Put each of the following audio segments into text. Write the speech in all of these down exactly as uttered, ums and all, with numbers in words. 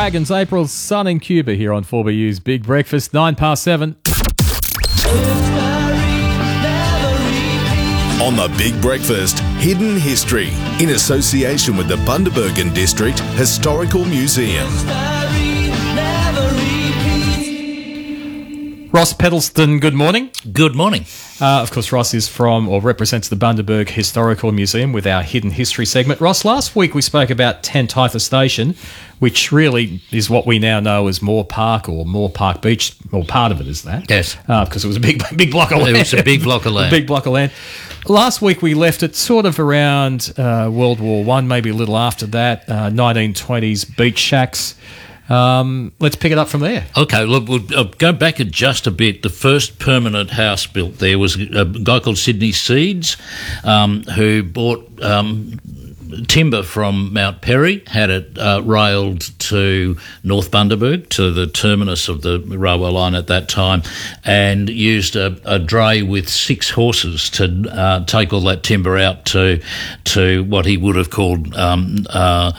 Dragons, April Sun in Cuba here on four B U's Big Breakfast, nine past seven. On the Big Breakfast, Hidden History, in association with the Bundaberg District Historical Museum. Ross Pedalston, good morning. Good morning. Uh, of course, Ross is from, or represents the Bundaberg Historical Museum with our Hidden History segment. Ross, last week we spoke about Tantitha Station, which really is what we now know as Moore Park or Moore Park Beach, or part of it is that. Yes. Uh, because it was a big, big block of land. It was a big block of land. a big block of land. Last week we left it sort of around uh, World War One, maybe a little after that, uh, nineteen twenties beach shacks. Um, let's pick it up from there. Okay, look, we'll uh, go back just a bit. The first permanent house built there was a guy called Sidney Seeds, um, who bought um, timber from Mount Perry, had it uh, railed to North Bundaberg, to the terminus of the railway line at that time, and used a, a dray with six horses to uh, take all that timber out to to what he would have called um, uh,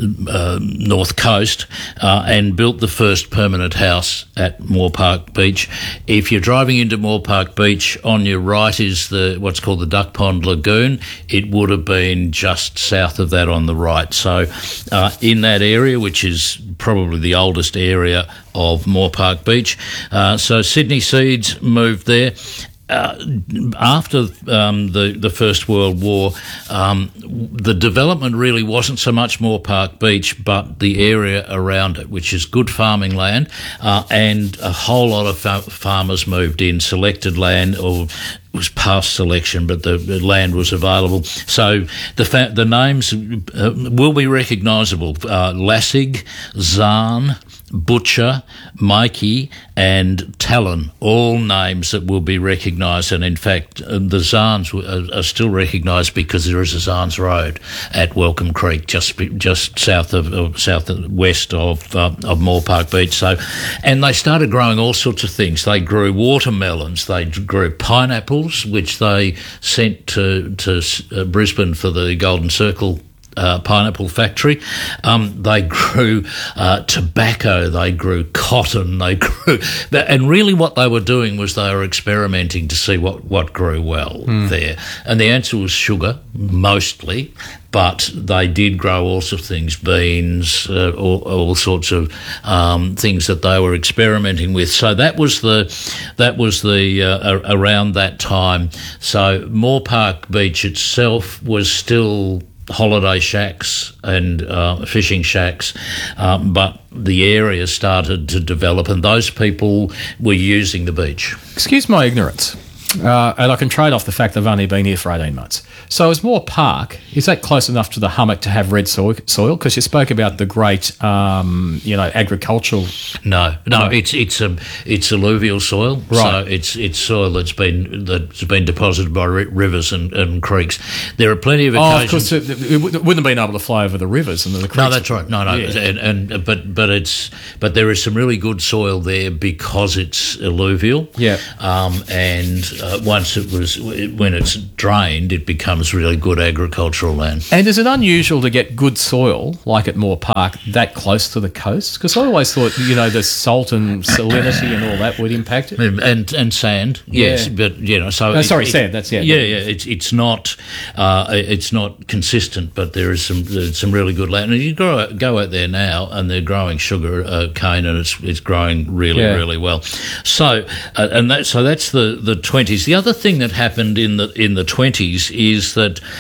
uh, North Coast, uh, and built the first permanent house at Moore Park Beach. If you're driving into Moore Park Beach, on your right is the what's called the Duck Pond Lagoon. It would have been just south south of that on the right. So uh, in that area, which is probably the oldest area of Moore Park Beach, uh, so Sidney Seeds moved there. Uh, after um, the, the First World War, um, the development really wasn't so much Moore Park Beach, but the area around it, which is good farming land, uh, and a whole lot of fa- farmers moved in, selected land, or it was past selection, but the, the land was available. So the fa- the names uh, will be recognisable: uh, Lassig, Zahn, Butcher, Mikey and Talon, all names that will be recognised, and in fact the Zahns are, are still recognised because there is a Zahns Road at Welcome Creek, just just south of, of south of, west of uh, of Moore Park Beach. So, and they started growing all sorts of things. They grew watermelons, they grew pineapples, which they sent to to uh, Brisbane for the Golden Circle Uh, pineapple factory. Um, they grew uh, tobacco, they grew cotton, they grew... And really what they were doing was they were experimenting to see what, what grew well mm. there. And the answer was sugar, mostly, but they did grow all sorts of things, beans, uh, all, all sorts of um, things that they were experimenting with. So that was the... That was the uh, around that time. So Moore Park Beach itself was still holiday shacks and uh, fishing shacks, um, but the area started to develop and those people were using the beach. Excuse my ignorance, uh, and I can trade off the fact I've only been here for eighteen months. So is Moore Park, is that close enough to the hummock to have red soil? Because you spoke about the great, um, you know, agricultural... No, no, no, it's it's a it's alluvial soil. Right. So it's it's soil that's been that's been deposited by rivers and, and creeks. There are plenty of occasions... Oh, of course, it wouldn't have been able to flow over the rivers and the creeks. No, that's right. No, no, yeah. and, and but but it's but there is some really good soil there because it's alluvial. Yeah. Um, and uh, once it was when it's drained, it becomes really good agricultural land. And is it unusual to get good soil, like at Moore Park, that close to the coast? Because I always thought, you know, the salt and salinity and all that would impact it. And and, and sand, yes, yeah. but you know, so no, it, sorry, it, sand. That's yeah, yeah, yeah. It's it's not uh, it's not consistent, but there is some there's some really good land. And you go out, go out there now, and they're growing sugar uh, cane, and it's it's growing really yeah. really well. So uh, and that so that's the the twenties. The other thing that happened in the in the twenties is that